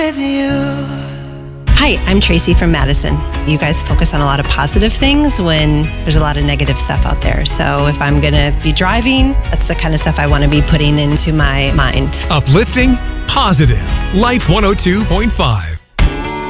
with you. Hi, I'm Tracy from Madison. You guys focus on a lot of positive things when there's a lot of negative stuff out there. So if I'm going to be driving, that's the kind of stuff I want to be putting into my mind. Uplifting, positive. Life 102.5.